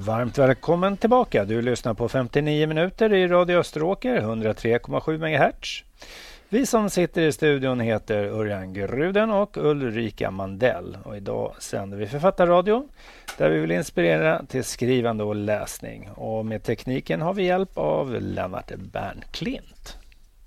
Varmt välkommen tillbaka. Du lyssnar på 59 minuter i Radio Österåker, 103,7 MHz. Vi som sitter i studion heter Örjan Gruden och Ulrika Mandell. Och idag sänder vi författarradio där vi vill inspirera till skrivande och läsning. Och med tekniken har vi hjälp av Lennart Bernklint.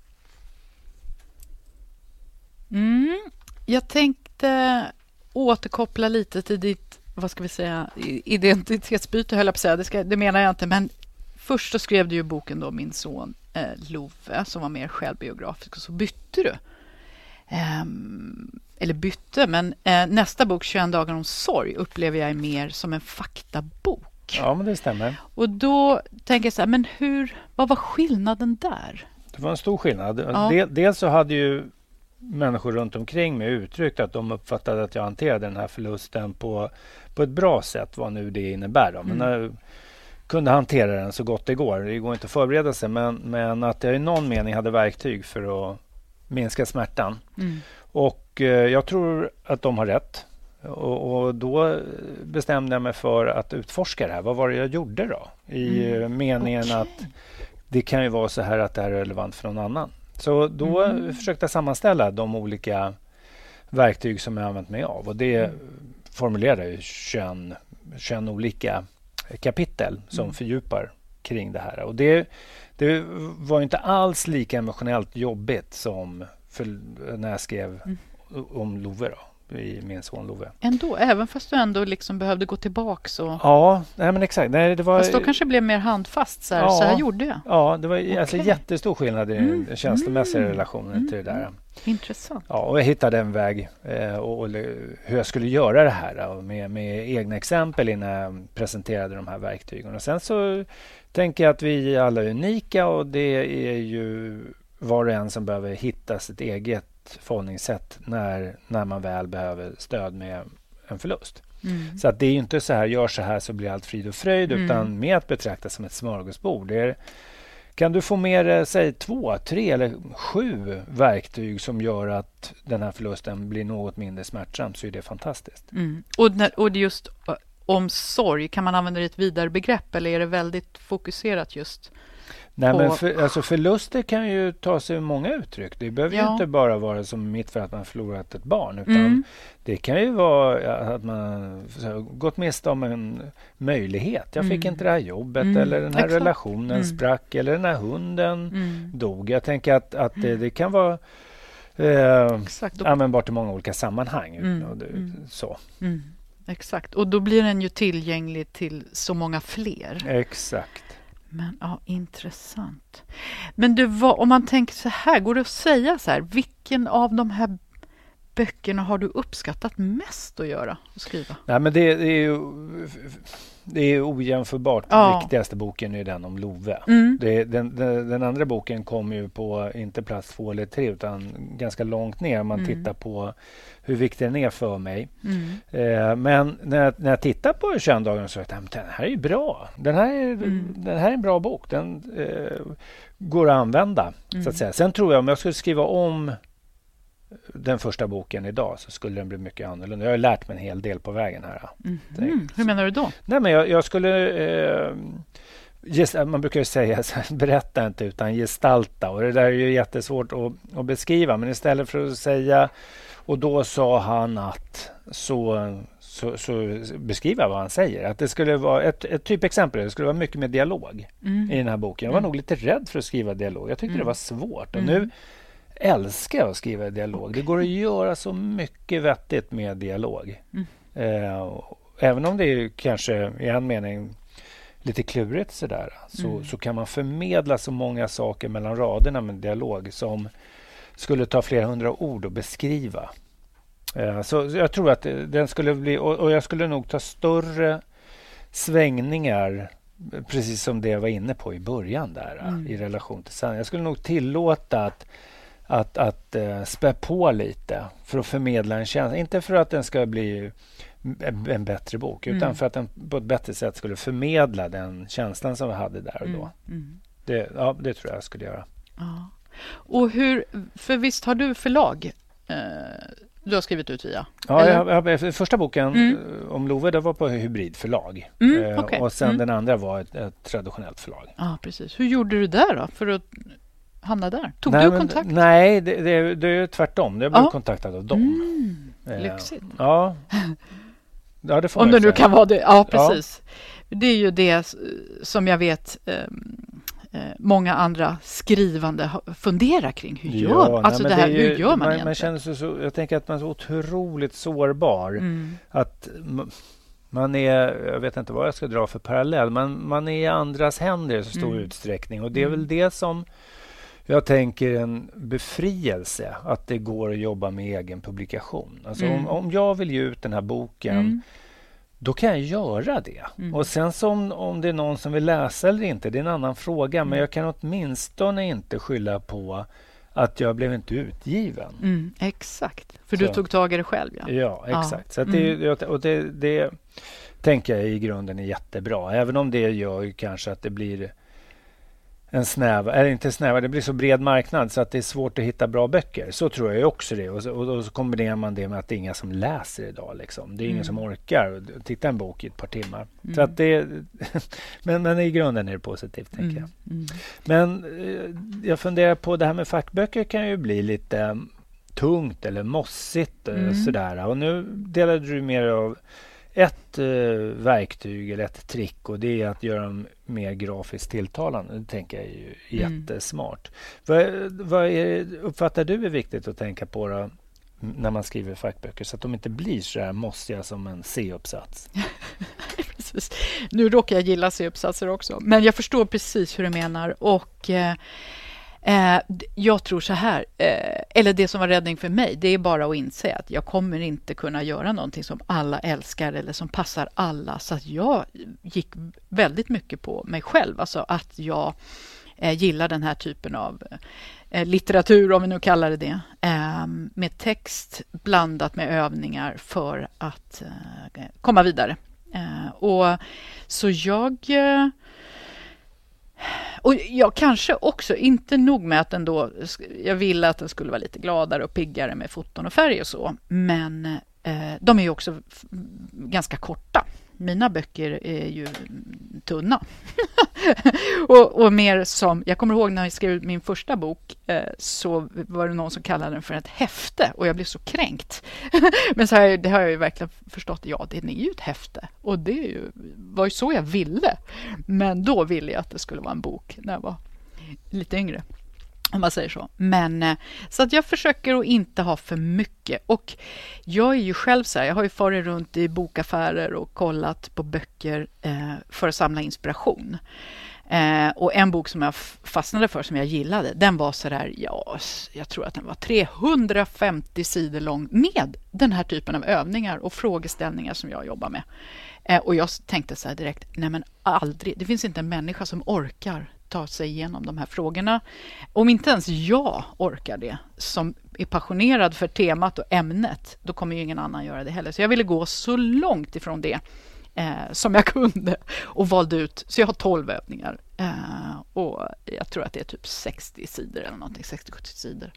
Jag tänkte återkoppla lite till ditt, vad ska vi säga, identitetsbyte höll jag på att säga. Det menar jag inte, men först så skrev du ju boken då Min son Love som var mer självbiografisk och så bytte du. Eller bytte, men nästa bok 21 dagar om sorg upplever jag mer som en faktabok. Ja, men det stämmer. Och då tänker jag så här, men vad var skillnaden där? Det var en stor skillnad. Ja. Dels så hade ju människor runt omkring mig uttryckt att de uppfattade att jag hanterade den här förlusten på ett bra sätt, vad nu det innebär då. Men jag kunde hantera den så gott det går. Det går inte att förbereda sig, men att jag i någon mening hade verktyg för att minska smärtan. Och jag tror att de har rätt. Och då bestämde jag mig för att utforska det här. Vad var det jag gjorde då? I meningen att det kan ju vara så här att det här är relevant för någon annan. Så då försökte jag sammanställa de olika verktyg som jag använt mig av. Och det formulerade jag 21 olika kapitel som fördjupar kring det här. Och det var inte alls lika emotionellt jobbigt som när jag skrev om Love då. I Min son Love. Ändå, även fast du ändå liksom behövde gå tillbaka så... Ja, nej, men exakt. Nej, det var... Fast då kanske det blev mer handfast, så här gjorde jag. Ja, det var alltså jättestor skillnad i den känslomässiga relationen till det där. Intressant. Ja, och jag hittade en väg och hur jag skulle göra det här med egna exempel innan jag presenterade de här verktygen. Och sen så tänker jag att vi alla är unika och det är ju var och en som behöver hitta sitt eget förhållningssätt när man väl behöver stöd med en förlust. Så att det är ju inte så här, gör så här så blir allt frid och fröjd, utan med att betrakta som ett smörgåsbord. Kan du få med säg 2, 3 eller 7 verktyg som gör att den här förlusten blir något mindre smärtsam, så är det fantastiskt. Och det just om sorg, kan man använda det i ett vidare begrepp eller är det väldigt fokuserat just? Nej, men förluster kan ju ta sig många uttryck. Det behöver ju inte bara vara som mitt för att man förlorat ett barn, utan det kan ju vara att man gått miste om en möjlighet. Jag fick inte det här jobbet eller den här relationen sprack eller den här hunden dog. Jag tänker att det kan vara användbart i många olika sammanhang. Så. Exakt, och då blir den ju tillgänglig till så många fler. Exakt. Men intressant. Men om man tänker så här, går det att säga så här, vilken av de här böckerna har du uppskattat mest att göra och skriva? Nej, men det är ojämförbart. Viktigaste boken är den om Love. Den andra boken kom ju på inte plats 2 eller 3 utan ganska långt ner om man tittar på hur viktig den är för mig. Men när jag tittar på 21 dagar så tänkte jag, den här är ju bra. Den här är en bra bok. Den går att använda. Så att säga. Sen tror jag om jag skulle skriva om den första boken idag så skulle den bli mycket annorlunda. Jag har lärt mig en hel del på vägen här. Hur menar du då? Nej, men jag skulle... man brukar ju säga så här, berätta inte utan gestalta. Och det där är ju jättesvårt att beskriva. Men istället för att säga och då sa han att så beskriva vad han säger. Att det skulle vara ett typexempel. Det skulle vara mycket med dialog i den här boken. Jag var nog lite rädd för att skriva dialog. Jag tyckte det var svårt. Och nu älskar jag att skriva dialog. Det går att göra så mycket vettigt med dialog. Även om det är kanske i en mening lite klurigt sådär, så kan man förmedla så många saker mellan raderna med dialog som skulle ta flera hundra ord att beskriva. Så jag tror att den skulle bli, och jag skulle nog ta större svängningar, precis som det jag var inne på i början där, i relation till sanning. Jag skulle nog tillåta att spä på lite för att förmedla en känsla. Inte för att den ska bli en bättre bok, utan för att den på ett bättre sätt skulle förmedla den känslan som vi hade där och då. Det tror jag skulle göra. Ja. Och för visst har du förlag Du har skrivit ut via? Ja, första boken om Love, det var på Hybrid förlag. Okay. Och sen den andra var ett traditionellt förlag. Ja, precis. Hur gjorde du där då för att hamna där? Tog du kontakt? Nej, det är tvärtom. Jag blev kontaktad av dem. Lyxigt. Ja, det får om det nu kan vara det. Ja, precis. Ja. Det är ju det som jag vet många andra skrivande funderar kring. Hur gör man egentligen? Man känner sig så, jag tänker att man är så otroligt sårbar. Att man är, jag vet inte vad jag ska dra för parallell, men man är i andras händer i så stor utsträckning. Och det är väl det som jag tänker en befrielse, att det går att jobba med egen publikation. Alltså om jag vill ge ut den här boken, då kan jag göra det. Och sen om det är någon som vill läsa eller inte, det är en annan fråga. Men jag kan åtminstone inte skylla på att jag blev inte utgiven. Exakt, för du tog tag i det själv. Ja, exakt. Så att det tänker jag i grunden är jättebra. Även om det gör kanske att det blir en det blir så bred marknad så att det är svårt att hitta bra böcker. Så tror jag också det. Och så kombinerar man det med att det är inga som läser idag. Liksom. Det är ingen som orkar titta en bok i ett par timmar. Så att men i grunden är det positivt, tänker jag. Men jag funderar på det här med fackböcker kan ju bli lite tungt eller mossigt. Sådär. Och nu delade du med dig av ett verktyg eller ett trick, och det är att göra dem mer grafiskt tilltalande. Det tänker jag är ju jättesmart. Vad uppfattar du är viktigt att tänka på då, när man skriver fackböcker, så att de inte blir så här mossiga som en C-uppsats? Precis. Nu råkar jag gilla C-uppsatser också, men jag förstår precis hur du menar. Och jag tror så här, eller det som var räddning för mig, det är bara att inse att jag kommer inte kunna göra någonting som alla älskar eller som passar alla. Så att jag gick väldigt mycket på mig själv, alltså att jag gillar den här typen av litteratur, om vi nu kallar det det, med text blandat med övningar för att komma vidare. Och så och jag kanske också, inte nog med att jag ville att den skulle vara lite gladare och piggare med foton och färg och så, men de är ju också ganska korta. Mina böcker är ju tunna. och mer som, jag kommer ihåg när jag skrev min första bok, så var det någon som kallade den för ett häfte, och jag blev så kränkt. Men det har jag ju verkligen förstått, det är ju ett häfte, och det var ju så jag ville. Men då ville jag att det skulle vara en bok när jag var lite yngre, om man säger så. Men så att jag försöker att inte ha för mycket. Och jag är ju själv så här, jag har ju farit runt i bokaffärer och kollat på böcker för att samla inspiration. Och en bok som jag fastnade för, som jag gillade, den var så där, jag tror att den var 350 sidor lång med den här typen av övningar och frågeställningar som jag jobbar med. Och jag tänkte så här direkt, nej men aldrig, det finns inte en människa som orkar ta sig igenom de här frågorna. Om inte ens jag orkar det, som är passionerad för temat och ämnet, då kommer ju ingen annan göra det heller. Så jag ville gå så långt ifrån det som jag kunde, och valde ut, så jag har 12 övningar, och jag tror att det är typ 60 sidor eller någonting, 60-70 sidor.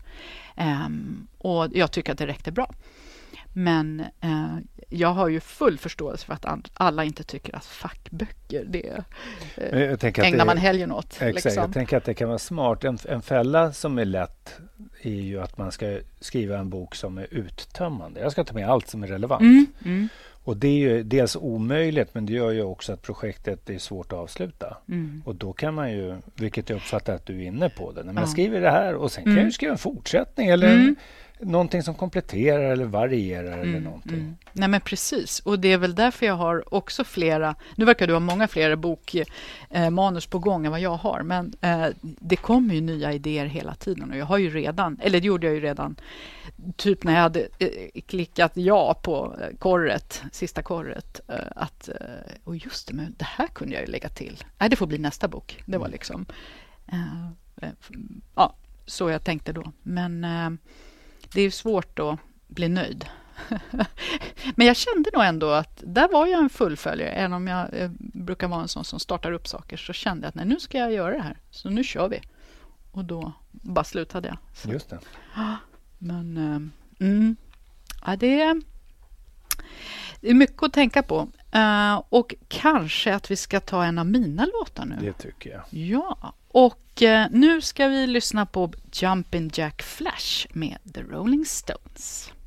Och jag tycker att det räckte bra. Men jag har ju full förståelse för att alla inte tycker att fackböcker, det ägnar man helgen åt. Exakt, liksom. Jag tänker att det kan vara smart. En fälla som är lätt är ju att man ska skriva en bok som är uttömmande. Jag ska ta med allt som är relevant. Och det är ju dels omöjligt, men det gör ju också att projektet är svårt att avsluta. Och då kan man ju, vilket jag uppfattar att du är inne på det, när man skriver det här och sen kan jag ju skriva en fortsättning eller någonting som kompletterar eller varierar eller någonting. Nej men precis, och det är väl därför jag har också flera, nu verkar du ha många fler bokmanus på gång än vad jag har, men det kommer ju nya idéer hela tiden, och jag har ju redan, eller det gjorde jag ju redan typ när jag hade klickat ja på sista korret, att och just det, men det här kunde jag ju lägga till. Nej, det får bli nästa bok. Det var liksom så jag tänkte då, men det är svårt att bli nöjd. Men jag kände nog ändå att där var jag en fullföljare. Även om jag brukar vara en sån som startar upp saker, så kände jag att nej, nu ska jag göra det här. Så nu kör vi. Och då bara slutade jag. Så. Just det. Men Ja, det är mycket att tänka på. Och kanske att vi ska ta en av mina låtar nu. Det tycker jag. Ja, och nu ska vi lyssna på Jumpin' Jack Flash med The Rolling Stones.